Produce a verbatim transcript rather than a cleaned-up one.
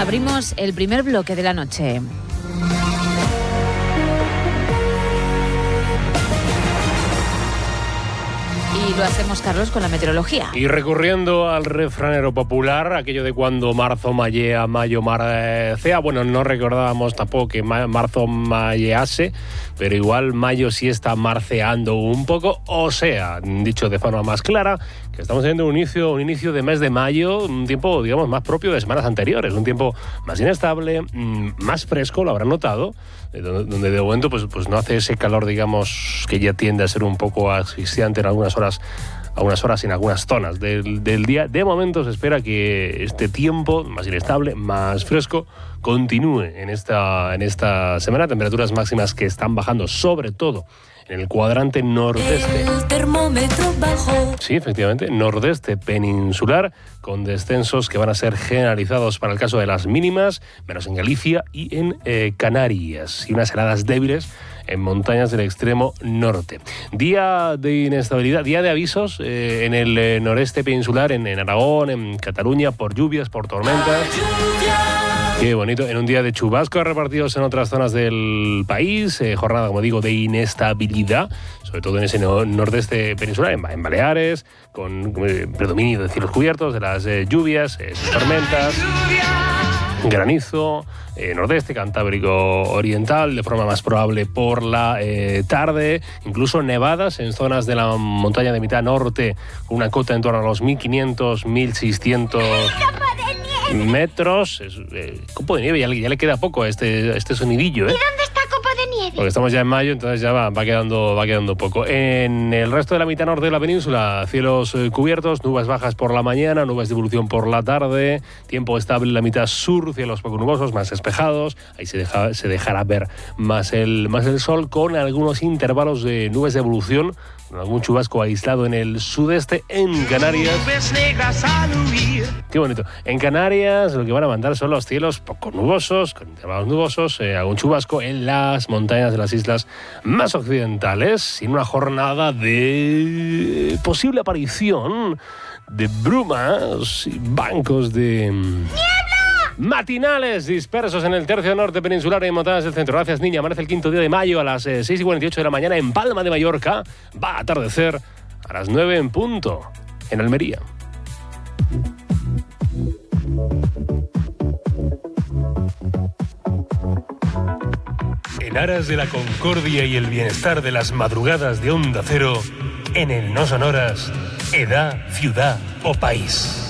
Abrimos el primer bloque de la noche. Y lo hacemos, Carlos, con la meteorología. Y recurriendo al refranero popular, aquello de cuando marzo mallea, mayo marcea. Bueno, no recordábamos tampoco que marzo mallease, pero igual mayo sí está marceando un poco. O sea, dicho de forma más clara, que estamos teniendo un inicio, un inicio de mes de mayo, un tiempo, digamos, más propio de semanas anteriores, un tiempo más inestable, más fresco, lo habrán notado, donde de momento pues, pues no hace ese calor, digamos, que ya tiende a ser un poco asfixiante en algunas horas, algunas horas en algunas zonas del, del día. De momento se espera que este tiempo más inestable, más fresco, continúe en esta, en esta semana. Temperaturas máximas que están bajando, sobre todo en el cuadrante nordeste. El termómetro bajó. Sí, efectivamente, nordeste peninsular, con descensos que van a ser generalizados para el caso de las mínimas, menos en Galicia y en eh, Canarias, y unas heladas débiles en montañas del extremo norte. Día de inestabilidad, día de avisos eh, en el eh, noreste peninsular, en, en Aragón, en Cataluña, por lluvias, por tormentas. Qué bonito, en un día de chubascos repartidos en otras zonas del país, eh, jornada, como digo, de inestabilidad, sobre todo en ese no, nordeste peninsular, en, en Baleares, con eh, predominio de cielos cubiertos, de las eh, lluvias, eh, tormentas, granizo, eh, nordeste, Cantábrico oriental, de forma más probable por la eh, tarde, incluso nevadas en zonas de la montaña de mitad norte, con una cota en torno a los mil quinientos, mil seiscientos metros. Es, eh, copo de nieve, ya le, ya le queda poco a este, este sonidillo, ¿eh? ¿Y dónde está copo de nieve? Porque estamos ya en mayo, entonces ya va, va, quedando, va quedando poco. En el resto de la mitad norte de la península, cielos eh, cubiertos, nubes bajas por la mañana, nubes de evolución por la tarde, tiempo estable en la mitad sur, cielos poco nubosos, más despejados, ahí se, deja, se dejará ver más el, más el sol, con algunos intervalos de nubes de evolución, con algún chubasco aislado en el sudeste. En Canarias, qué bonito, en Canarias lo que van a mandar son los cielos poco nubosos, con intervalos nubosos, eh, algún chubasco en las montañas de las islas más occidentales, sin una jornada de posible aparición de brumas y bancos de ¡niebla! Matinales dispersos en el tercio norte peninsular y en montañas del centro. Gracias, niña. Amanece el quinto día de mayo a las eh, seis y cuarenta y ocho de la mañana en Palma de Mallorca. Va a atardecer a las nueve en punto en Almería. En aras de la concordia y el bienestar de las madrugadas de Onda Cero, en el No Sonoras, edad, ciudad o país.